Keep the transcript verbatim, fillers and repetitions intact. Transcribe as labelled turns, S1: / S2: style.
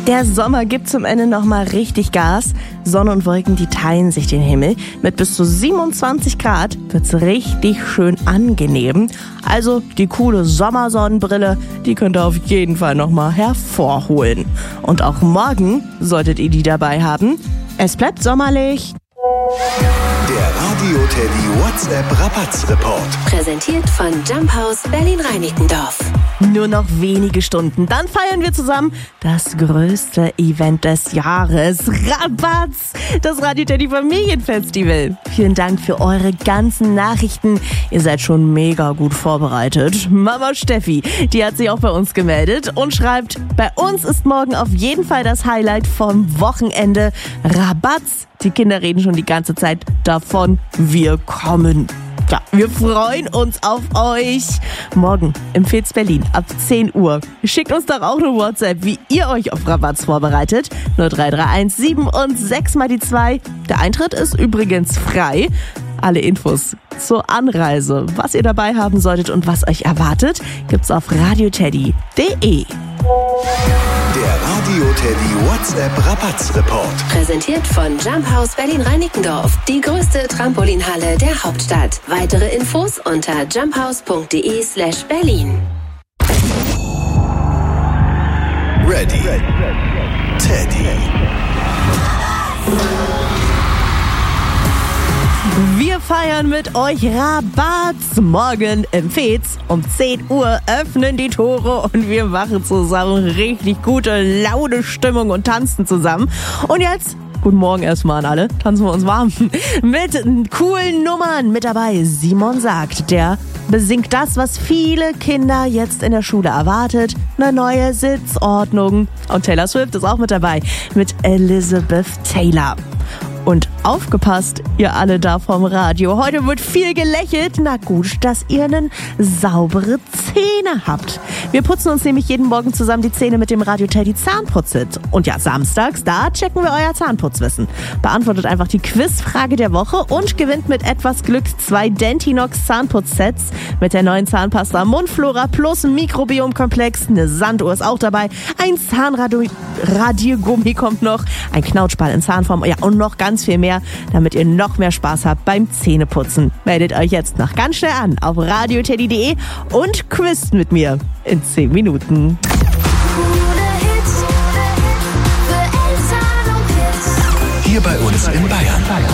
S1: Der Sommer gibt zum Ende nochmal richtig Gas. Sonne und Wolken, die teilen sich den Himmel. Mit bis zu siebenundzwanzig Grad wird's richtig schön angenehm. Also die coole Sommersonnenbrille, die könnt ihr auf jeden Fall nochmal hervorholen. Und auch morgen solltet ihr die dabei haben. Es bleibt sommerlich.
S2: Der Radio Teddy WhatsApp Rabatz-Report.
S3: Präsentiert von Jump House Berlin-Reinickendorf.
S1: Nur noch wenige Stunden, dann feiern wir zusammen das größte Event des Jahres. Rabatz, das Radio Teddy Familienfestival. Vielen Dank für eure ganzen Nachrichten. Ihr seid schon mega gut vorbereitet. Mama Steffi, die hat sich auch bei uns gemeldet und schreibt, bei uns ist morgen auf jeden Fall das Highlight vom Wochenende. Rabatz. Die Kinder reden schon die ganze Zeit davon, wir kommen. Ja, wir freuen uns auf euch. Morgen im Fez Berlin ab zehn Uhr. Schickt uns doch auch eine WhatsApp, wie ihr euch auf Rabatz vorbereitet. null drei drei eins sieben und sechs mal die zwei. Der Eintritt ist übrigens frei. Alle Infos zur Anreise, was ihr dabei haben solltet und was euch erwartet, gibt's auf radioteddy punkt de.
S2: Der Radio Teddy WhatsApp Rabatz-Report.
S3: Präsentiert von Jump House Berlin-Reinickendorf. Die größte Trampolinhalle der Hauptstadt. Weitere Infos unter jumphouse.de slash Berlin.
S2: Ready. Teddy.
S1: Wir feiern mit euch Rabatz. Morgen im Fez um zehn Uhr öffnen die Tore und wir machen zusammen richtig gute Laune, Stimmung und tanzen zusammen. Und jetzt, guten Morgen erstmal an alle, tanzen wir uns warm. Mit coolen Nummern mit dabei. Simon Sagt, der besingt das, was viele Kinder jetzt in der Schule erwartet. Eine neue Sitzordnung. Und Taylor Swift ist auch mit dabei mit Elizabeth Taylor. Und aufgepasst, ihr alle da vom Radio. Heute wird viel gelächelt. Na gut, dass ihr einen saubere Zähne habt. Wir putzen uns nämlich jeden Morgen zusammen die Zähne mit dem Radio Teddy Zahnputzit. Und ja, samstags, da checken wir euer Zahnputzwissen. Beantwortet einfach die Quizfrage der Woche und gewinnt mit etwas Glück zwei Dentinox Zahnputzsets mit der neuen Zahnpasta Mundflora plus Mikrobiomkomplex. Eine Sanduhr ist auch dabei. Ein Zahnradiergummi kommt noch. Ein Knautschball in Zahnform. Ja, und noch ganz viel mehr, damit ihr noch mehr Spaß habt beim Zähneputzen. Meldet euch jetzt noch ganz schnell an auf radioteddy punkt de und quizt mit mir in zehn Minuten.
S2: Hier bei uns in Bayern.